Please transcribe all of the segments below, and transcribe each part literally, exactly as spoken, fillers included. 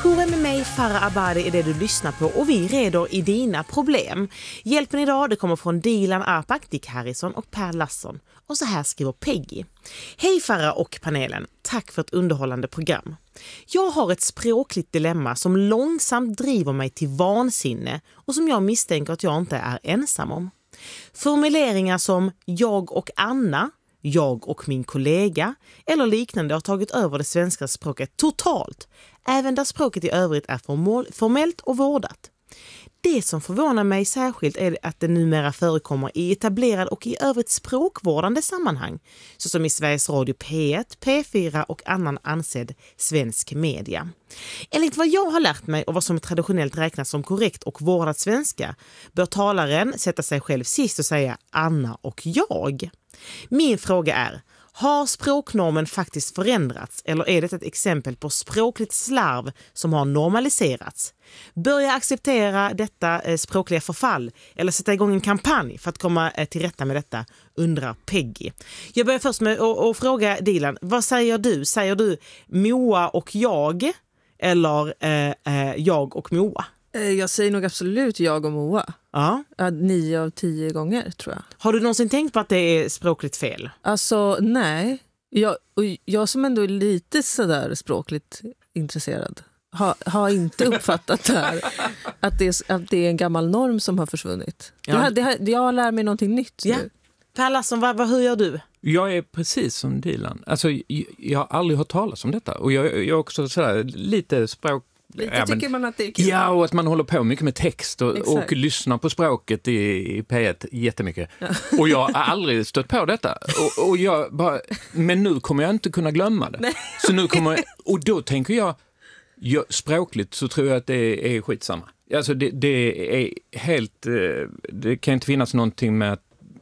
Ajour med mig, Farah Abadi, är det du lyssnar på och vi reder i dina problem. Hjälpen idag det kommer från Dilan Arpak, Dick Harrison och Per Lasson. Och så här skriver Peggy. Hej Farah och panelen, tack för ett underhållande program. Jag har ett språkligt dilemma som långsamt driver mig till vansinne och som jag misstänker att jag inte är ensam om. Formuleringar som jag och Anna, jag och min kollega eller liknande har tagit över det svenska språket totalt, även där språket i övrigt är formellt och vårdat. Det som förvånar mig särskilt är att det numera förekommer i etablerad och i övrigt språkvårdande sammanhang, såsom i Sveriges Radio P ett, P fyra och annan ansedd svensk media. Enligt vad jag har lärt mig och vad som traditionellt räknas som korrekt och vårdat svenska bör talaren sätta sig själv sist och säga Anna och jag. Min fråga är, har språknormen faktiskt förändrats eller är det ett exempel på språkligt slarv som har normaliserats? Börja acceptera detta eh, språkliga förfall eller sätta igång en kampanj för att komma eh, till rätta med detta, undrar Peggy. Jag börjar först med att fråga Dilan, vad säger du? Säger du Moa och jag eller eh, eh, jag och Moa? Jag säger nog absolut jag och Moa. Ja. Nio av tio gånger tror jag. Har du någonsin tänkt på att det är språkligt fel? Alltså nej. Jag, och jag som ändå är lite sådär språkligt intresserad har, har inte uppfattat det här. Att det, är, att det är en gammal norm som har försvunnit. Ja. Det här, det, jag lär mig någonting nytt ja. nu. Per Lasson, vad, vad, hur gör du? Jag är precis som Dilan. Alltså, jag, jag har aldrig hört talas om detta. Och jag, jag är också sådär, lite språk... Lite ja, men, tycker man att det är kul. Ja, och att man håller på mycket med text och, och lyssnar på språket i, i P ett jättemycket. Ja. Och jag har aldrig stött på detta. Och, och jag bara, men nu kommer jag inte kunna glömma det. Nej. Så nu kommer jag, och då tänker jag, jag, språkligt så tror jag att det är skitsamma. Alltså det, det är helt, det kan inte finnas någonting med,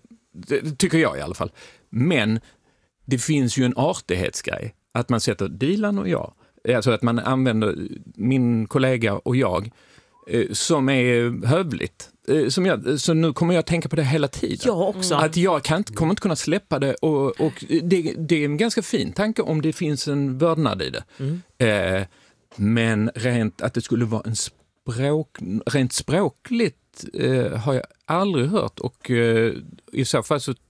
det tycker jag i alla fall. Men det finns ju en artighetsgrej. Att man sätter Dilan och jag. Alltså att man använder min kollega och jag eh, som är hövligt. Eh, som jag, så nu kommer jag att tänka på det hela tiden. Jag också. Att jag kan inte, kommer inte kunna släppa det. Och, och det, det är en ganska fin tanke om det finns en vördnad i det. Mm. Eh, men rent att det skulle vara en språk, rent språkligt eh, har jag aldrig hört. Och eh, i så fall så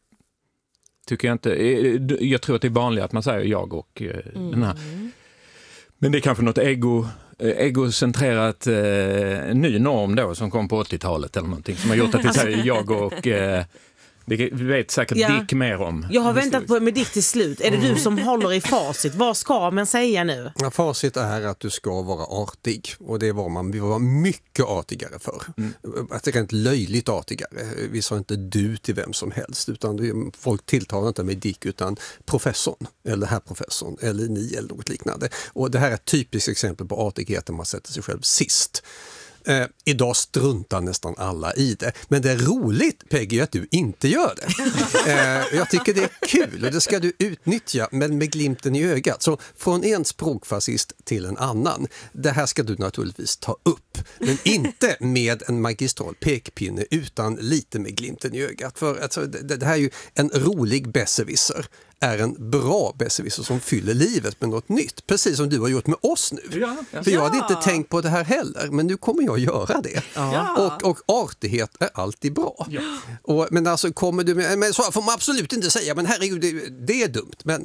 tycker jag inte... Eh, jag tror att det är vanligt att man säger jag och eh, mm. den här... Men det är kanske något ego, egocentrerat eh, ny norm då som kom på åttiotalet eller någonting som har gjort att det säger jag och eh, det vet säkert ja. Dick mer om. Jag har väntat på med Dick till slut. Är det du som håller i facit? Vad ska man säga nu? Ja, facit är att du ska vara artig och det var man, vi var mycket artigare för. Mm. Att det är rent löjligt artigare. Vi sa inte du till vem som helst utan det, folk tilltalar inte med Dick utan professorn eller herr professorn eller ni eller något liknande. Och det här är ett typiskt exempel på artigheten man sätter sig själv sist. Eh, idag struntar nästan alla i det. Men det är roligt, Peggy, att du inte gör det. Eh, jag tycker det är kul och det ska du utnyttja, men med glimten i ögat. Så från en språkfascist till en annan. Det här ska du naturligtvis ta upp. Men inte med en magistral pekpinne utan lite med glimten i ögat. För alltså, det, det här är ju en rolig besserwisser. Är en bra besserwisser som fyller livet med något nytt. Precis som du har gjort med oss nu. Ja, ja. För jag hade inte tänkt på det här heller. Men nu kommer jag göra det. Ja. Och, och artighet är alltid bra. Ja. Och, men alltså kommer du med... Men så får man absolut inte säga. Men herregud, det, det är dumt. Men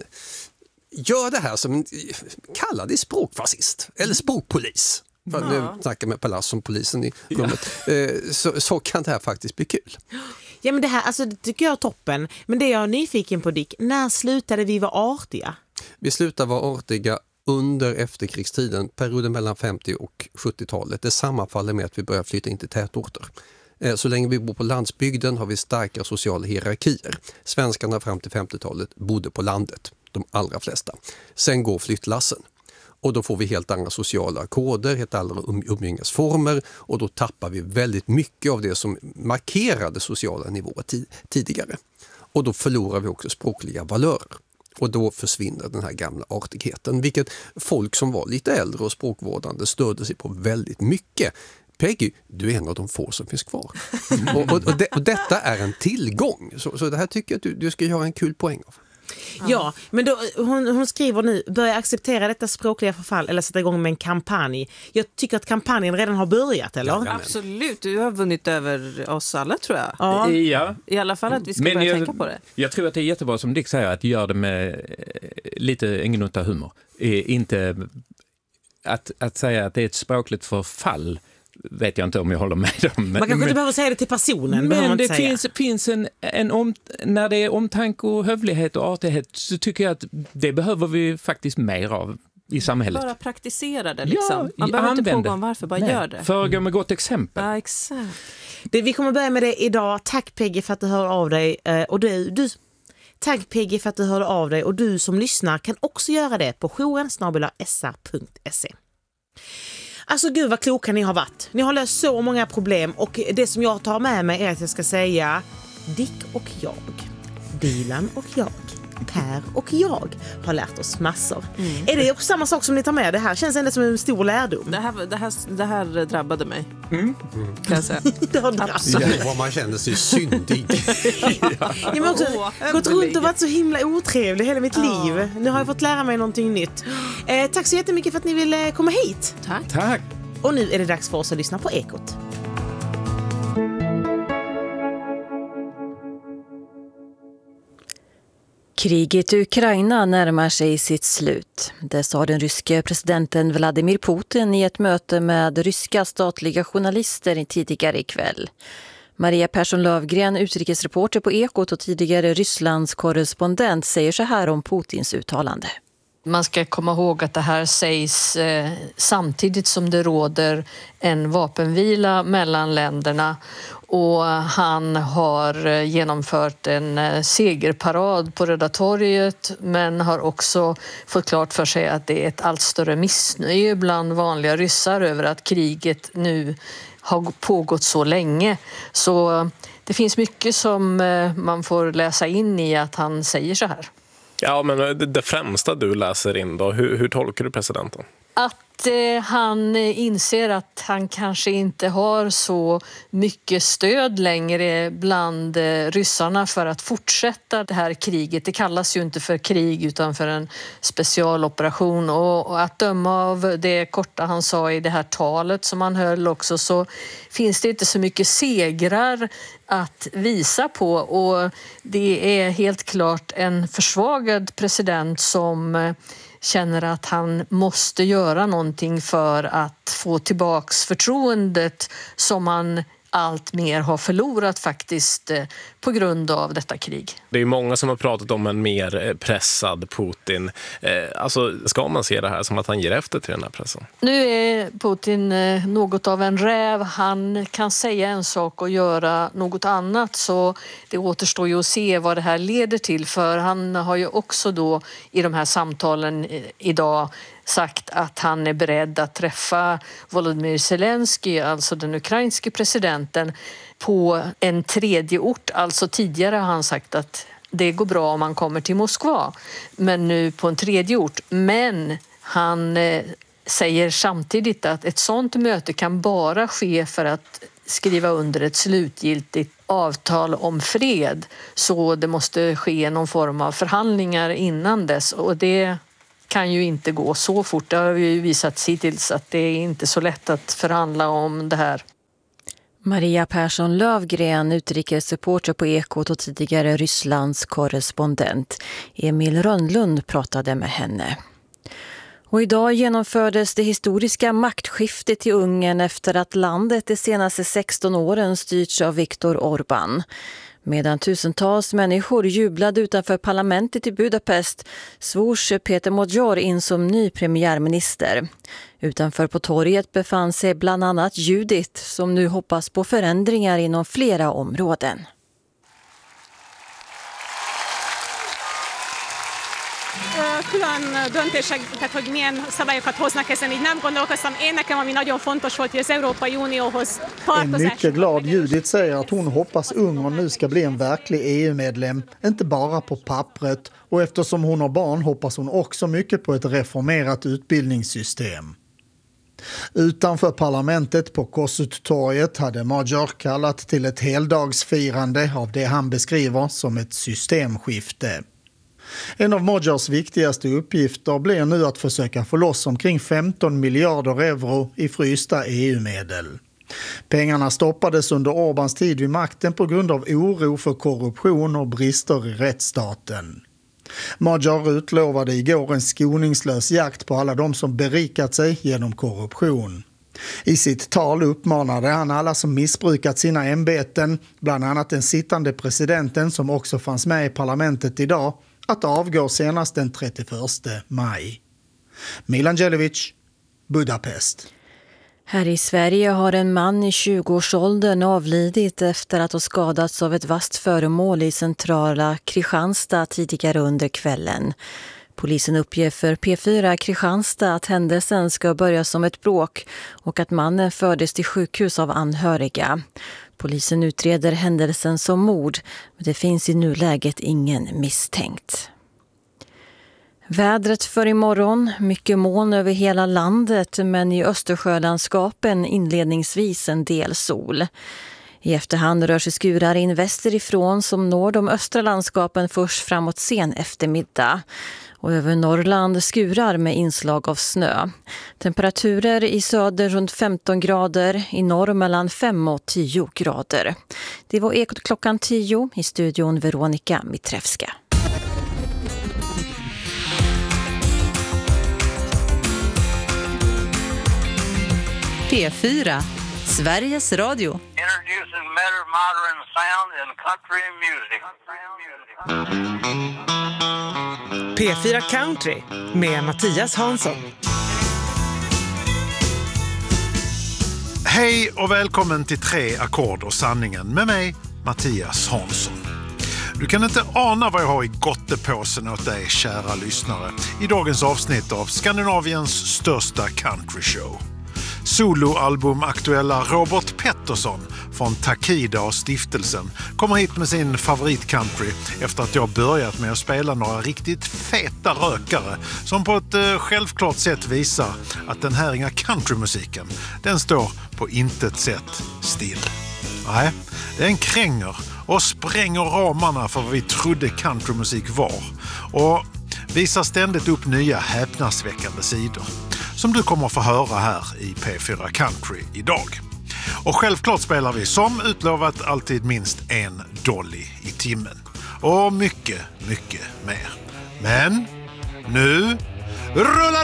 gör det här som... Kalla det språkfascist. Eller språkpolis. För ja. Nu snackar med Pallas som polisen i rummet. Ja. Så, så kan det här faktiskt bli kul. Ja, men det här, alltså det tycker jag är toppen. Men det jag är nyfiken på, Dick, när slutade vi vara artiga? Vi slutade vara artiga under efterkrigstiden, perioden mellan femtio- och sjuttiotalet. Det sammanfaller med att vi börjar flytta in till tätorter. Så länge vi bor på landsbygden har vi starka sociala hierarkier. Svenskarna fram till femtiotalet bodde på landet, de allra flesta. Sen går flyttlassen. Och då får vi helt andra sociala koder, helt andra umgängesformer och då tappar vi väldigt mycket av det som markerade sociala nivåer t- tidigare. Och då förlorar vi också språkliga valörer. Och då försvinner den här gamla artigheten, vilket folk som var lite äldre och språkvårdande stödde sig på väldigt mycket. Peggy, du är en av de få som finns kvar. och, och, och, det, och detta är en tillgång. Så, så det här tycker jag att du, du ska göra en kul poäng av. Ja, ja men då, hon, hon skriver nu, börja acceptera detta språkliga förfall eller sätta igång med en kampanj. Jag tycker att kampanjen redan har börjat, eller? Ja, absolut, du har vunnit över oss alla, tror jag. Ja. Ja. I alla fall att vi ska men börja jag, tänka på det. Jag tror att det är jättebra som Dick säger, att göra det med lite engelnutta humor. Inte att, att säga att det är ett språkligt förfall, vet jag inte om jag håller med om. Men, man kanske inte men, behöver säga det till personen. Men det finns, finns en, en om, när det är omtanke och hövlighet och artighet, så tycker jag att det behöver vi faktiskt mer av i samhället. Bara praktisera det liksom. Ja, man behöver inte pågå det. om varför, bara Nej. gör det. Föregå med gott exempel. Ja, exakt. Det, vi kommer börja med det idag. Tack Peggy för att du hör av dig. Och du, du, tack Peggy för att du hörde av dig. Och du som lyssnar kan också göra det på jouren snabel-a s a punkt se. Alltså gud vad kloka ni har varit. Ni har löst så många problem och det som jag tar med mig är att jag ska säga Dick och jag, Dilan och jag, Per och jag har lärt oss massor. Mm. Är det också samma sak som ni tar med? Det här känns ändå som en stor lärdom. Det här, det här, det här drabbade mig. Mm. Mm. Kan jag säga. Det har drabbat. Ja, man känner sig syndig. ja. Jag har också oh, gått runt och varit så himla otrevlig hela mitt oh. liv. Nu har jag fått lära mig någonting nytt. Eh, tack så jättemycket för att ni ville komma hit. Tack. Tack. Och nu är det dags för oss att lyssna på Ekot. Kriget i Ukraina närmar sig sitt slut. Det sa den ryske presidenten Vladimir Putin i ett möte med ryska statliga journalister tidigare ikväll. Maria Persson-Lövgren, utrikesreporter på Ekot och tidigare Rysslands korrespondent, säger så här om Putins uttalande. Man ska komma ihåg att det här sägs eh, samtidigt som det råder en vapenvila mellan länderna, och han har genomfört en segerparad på Röda torget, men har också fått klart för sig att det är ett allt större missnöje bland vanliga ryssar över att kriget nu har pågått så länge. Så det finns mycket som man får läsa in i att han säger så här. Ja, men det främsta du läser in då, hur, hur tolkar du presidenten? Att eh, han inser att han kanske inte har så mycket stöd längre bland eh, ryssarna för att fortsätta det här kriget. Det kallas ju inte för krig utan för en specialoperation, och, och att döma av det korta han sa i det här talet som han höll också, så finns det inte så mycket segrar att visa på, och det är helt klart en försvagad president som eh, känner att han måste göra någonting för att få tillbaks förtroendet som han allt mer har förlorat faktiskt på grund av detta krig. Det är många som har pratat om en mer pressad Putin. Alltså, ska man se det här som att han ger efter till den här pressen? Nu är Putin något av en räv. Han kan säga en sak och göra något annat, så det återstår ju att se vad det här leder till, för han har ju också då i de här samtalen idag sagt att han är beredd att träffa Volodymyr Zelensky, alltså den ukrainske presidenten, på en tredje ort. Alltså tidigare har han sagt att det går bra om man kommer till Moskva, men nu på en tredje ort. Men han eh, säger samtidigt att ett sånt möte kan bara ske för att skriva under ett slutgiltigt avtal om fred. Så det måste ske någon form av förhandlingar innan dess, och det kan ju inte gå så fort. Det har ju visat hittills att det är inte så lätt att förhandla om det här. Maria Persson-Lövgren, utrikesreporter på Ekot och tidigare Rysslands korrespondent. Emil Rönnlund pratade med henne. Och idag genomfördes det historiska maktskiftet i Ungern efter att landet de senaste sexton åren styrts av Viktor Orbán. Medan tusentals människor jublade utanför parlamentet i Budapest svors Peter Magyar in som ny premiärminister. Utanför på torget befann sig bland annat Judith som nu hoppas på förändringar inom flera områden. Külön döntéseket, hogy milyen szabályokat hoznak ezen, így nem gondolkoztam. Én nekem, ami nagyon fontos volt, hogy az Európai Unióhoz tartozás. En mycket glad Judith säger att hon hoppas Ungern nu ska bli en verklig E U-medlem, inte bara på pappret. Och eftersom hon har barn hoppas hon också mycket på ett reformerat utbildningssystem. Utanför parlamentet på Kossuth-torget hade Magyar kallat till ett heldagsfirande av det han beskriver som ett systemskifte. En av Magyars viktigaste uppgifter blir nu att försöka få loss omkring femton miljarder euro i frysta E U-medel. Pengarna stoppades under Orbáns tid vid makten på grund av oro för korruption och brister i rättsstaten. Magyar utlovade igår en skoningslös jakt på alla de som berikat sig genom korruption. I sitt tal uppmanade han alla som missbrukat sina ämbeten, bland annat den sittande presidenten som också fanns med i parlamentet idag, att avgå senast den trettioförsta maj. Milan Djelevic, Budapest. Här i Sverige har en man i tjugoårsåldern avlidit efter att ha skadats av ett vasst föremål i centrala Kristianstad tidigare under kvällen. Polisen uppger för P fyra Kristianstad att händelsen ska börja som ett bråk och att mannen fördes till sjukhus av anhöriga. Polisen utreder händelsen som mord, men det finns i nuläget ingen misstänkt. Vädret för imorgon, mycket moln över hela landet men i Östersjölandskapen inledningsvis en del sol. I efterhand rör sig skurar in västerifrån som når de östra landskapen först framåt sen eftermiddag. Och över Norrland skurar med inslag av snö. Temperaturer i söder runt femton grader, i norr mellan fem och tio grader. Det var Ekot klockan tio, i studion Veronika Mitrevska. P fyra, Sveriges Radio. Introducing better modern sound in country music. P fyra Country med Mattias Hansson. Hej och välkommen till Tre ackord och sanningen med mig, Mattias Hansson. Du kan inte ana vad jag har i gottepåsen åt dig, kära lyssnare, i dagens avsnitt av Skandinaviens största countryshow. Soloalbum-aktuella Robert Pettersson från Takida och stiftelsen kommer hit med sin favoritcountry efter att jag börjat med att spela några riktigt feta rökare som på ett eh, självklart sätt visar att den här inga countrymusiken, den står på intet sätt still. Nej, den kränger och spränger ramarna för vad vi trodde countrymusik var och visar ständigt upp nya häpnadsväckande sidor som du kommer få höra här i P fyra Country idag. Och självklart spelar vi som utlovat alltid minst en dolly i timmen. Och mycket, mycket mer. Men nu rullar